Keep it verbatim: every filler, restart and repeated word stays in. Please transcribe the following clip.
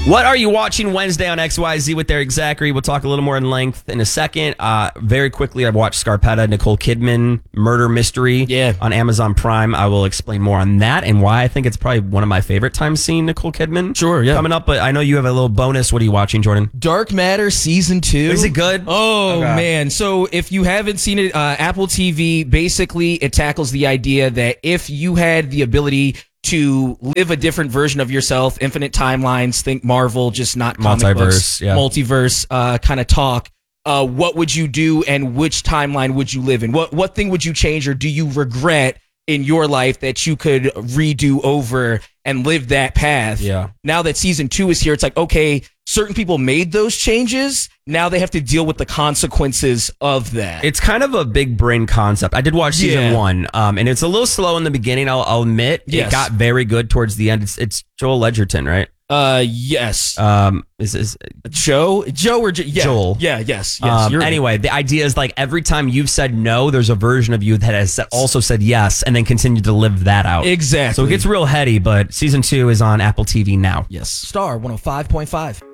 What are you watching Wednesday on X Y Z with Eric Zachary? We'll talk a little more in length in a second. Uh, very quickly, I've watched Scarpetta, Nicole Kidman, Murder Mystery yeah. on Amazon Prime. I will explain more on that and why I think it's probably one of my favorite times seeing Nicole Kidman. Sure, yeah. Coming up, but I know you have a little bonus. What are you watching, Jordan? Dark Matter Season two. Is it good? Oh, Okay. man. So if you haven't seen it, uh, Apple T V, basically it tackles the idea that if you had the ability to live a different version of yourself, infinite timelines, think Marvel, just not comic Multiverse, books, yeah. multiverse uh, kind of talk. Uh, what would you do and which timeline would you live in? What what thing would you change or do you regret in your life that you could redo over and live that path? Yeah. Now that season two is here, it's like, okay, certain people made those changes. Now they have to deal with the consequences of that. It's kind of a big brain concept. I did watch season Yeah. one, um, and it's a little slow in the beginning, I'll, I'll admit. Yes. It got very good towards the end. It's, it's Joel Edgerton, right? Uh, yes. Um, is, is Joe? Joe or jo- yeah. Joel. Yeah, yes. yes Um, you're right. anyway, the idea is like every time you've said no, there's a version of you that has said- also said yes and then continued to live that out. Exactly. So it gets real heady, but season two is on Apple T V now. Yes. Star one oh five point five.